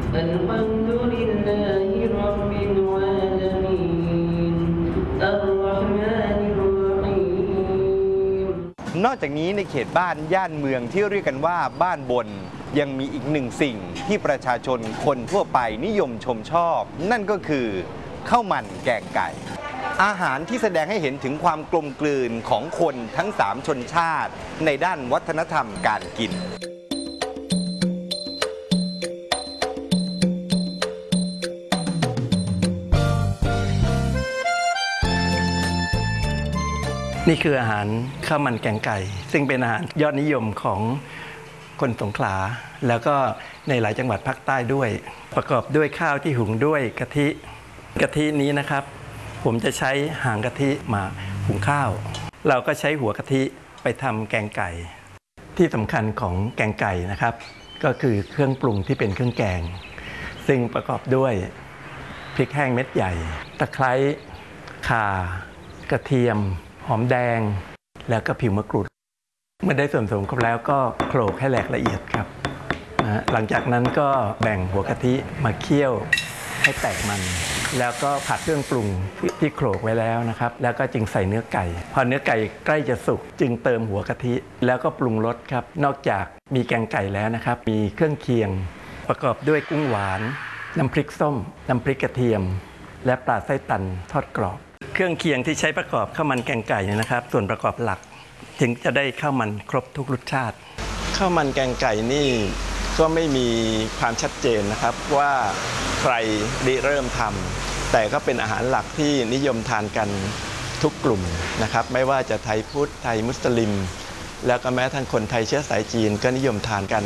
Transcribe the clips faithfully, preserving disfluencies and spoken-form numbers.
الحمد لله رب العالمين الرحمن الرحيم นอกจากนี้ในเขตบ้านย่านเมืองที่เรียกกันว่าบ้านบนยังมีอีกหนึ่งสิ่งที่ประชาชนคนทั่วไปนิยมชมชอบนั่นก็คือข้าวมันแกงไก่อาหารที่แสดงให้เห็นถึงความกลมกลืนของคนทั้งสามชนชาติในด้านวัฒนธรรมการกินนี่คืออาหารข้าวมันแกงไก่ซึ่งเป็นอาหารยอดนิยมของคนสงขลาแล้วก็ในหลายจังหวัดภาคใต้ด้วยประกอบด้วยข้าวที่หุงด้วยกะทิกะทินี้นะครับผมจะใช้หางกะทิมาหุงข้าวเราก็ใช้หัวกะทิไปทำแกงไก่ที่สำคัญของแกงไก่นะครับก็คือเครื่องปรุงที่เป็นเครื่องแกงซึ่งประกอบด้วยพริกแห้งเม็ดใหญ่ตะไคร้ข่ากระเทียมหอมแดงแล้วก็ผิวมะกรูดเมื่อได้ส่วนผสมครบแล้วก็โขลกให้แหลกละเอียดครับนะหลังจากนั้นก็แบ่งหัวกะทิมาเคี่ยวให้แตกมันแล้วก็ผัดเครื่องปรุงที่โขลกไว้แล้วนะครับแล้วก็จึงใส่เนื้อไก่พอเนื้อไก่ใกล้จะสุกจึงเติมหัวกะทิแล้วก็ปรุงรสครับนอกจากมีแกงไก่แล้วนะครับมีเครื่องเคียงประกอบด้วยกุ้งหวานน้ำพริกส้มน้ำพริกกระเทียมและปลาไส้ตันทอดกรอบเครื่องเคียงที่ใช้ประกอบข้าวมันแกงไก่นะครับส่วนประกอบหลักถึงจะได้ข้าวมันครบทุกรสชาติข้าวมันแกงไก่นี่ก็ไม่มีความชัดเจนนะครับว่าใครริเริ่มทำแต่ก็เป็นอาหารหลักที่นิยมทานกันทุกกลุ่มนะครับไม่ว่าจะไทยพุทธไทยมุสลิมแล้วก็แม้ทั้งคนไทยเชื้อสายจีนก็นิยมทานกัน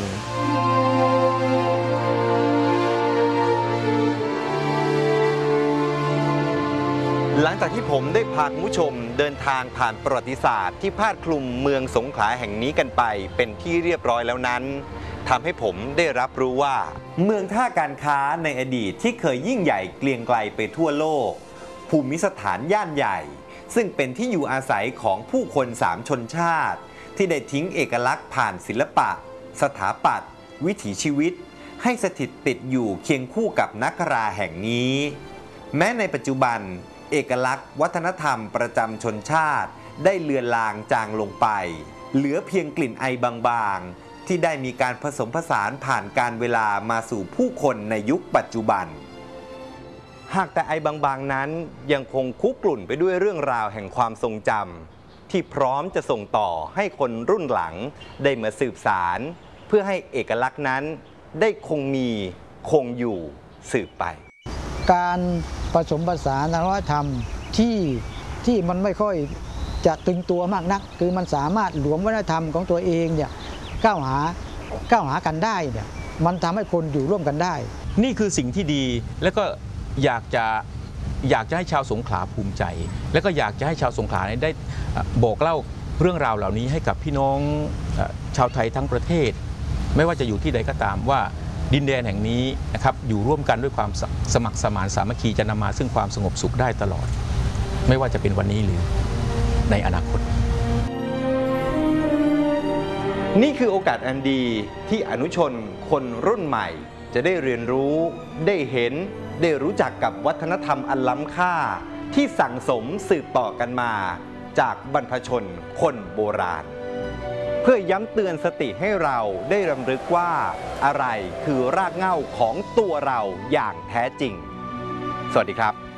หลังจากที่ผมได้พาคุณผู้ชมเดินทางผ่านประวัติศาสตร์ที่พาดคลุมเมืองสงขลาแห่งนี้กันไปเป็นที่เรียบร้อยแล้วนั้นทำให้ผมได้รับรู้ว่าเมืองท่าการค้าในอดีตที่เคยยิ่งใหญ่เกรียงไกรไปทั่วโลกภูมิสถานย่านใหญ่ซึ่งเป็นที่อยู่อาศัยของผู้คนสามชนชาติที่ได้ทิ้งเอกลักษณ์ผ่านศิลปะสถาปัตย์วิถีชีวิตให้สถิตติดอยู่เคียงคู่กับนักราแห่งนี้แม้ในปัจจุบันเอกลักษณ์วัฒนธรรมประจำชนชาติได้เลือนลางจางลงไปเหลือเพียงกลิ่นไอบางๆที่ได้มีการผสมผสานผ่านการเวลามาสู่ผู้คนในยุคปัจจุบันหากแต่ไอบางๆนั้นยังคงคุกรุ่นไปด้วยเรื่องราวแห่งความทรงจำที่พร้อมจะส่งต่อให้คนรุ่นหลังได้มาสืบสารเพื่อให้เอกลักษณ์นั้นได้คงมีคงอยู่สืบไปการผสมผสานวัฒนธรรมที่ที่มันไม่ค่อยจะตึงตัวมากนักคือมันสามารถหลวมวัฒนธรรมของตัวเองเนี่ยก้าวหาก้าวหากันได้เนี่ยมันทำให้คนอยู่ร่วมกันได้นี่คือสิ่งที่ดีแล้วก็อยากจะอยากจะให้ชาวสงขลาภูมิใจ แล้วก็อยากจะให้ชาวสงขลาได้บอกเล่าเรื่องราวเหล่านี้ให้กับพี่น้องชาวไทยทั้งประเทศไม่ว่าจะอยู่ที่ใดก็ตามว่าดินแดนแห่งนี้นะครับอยู่ร่วมกันด้วยความสมัครสมานสามัคคีจะนำมาซึ่งความสงบสุขได้ตลอดไม่ว่าจะเป็นวันนี้หรือในอนาคตนี่คือโอกาสอันดีที่อนุชนคนรุ่นใหม่จะได้เรียนรู้ได้เห็นได้รู้จักกับวัฒนธรรมอันล้ำค่าที่สั่งสมสืบต่อกันมาจากบรรพชนคนโบราณเพื่อย้ำเตือนสติให้เราได้รำลึกว่าอะไรคือรากเหง้าของตัวเราอย่างแท้จริงสวัสดีครับ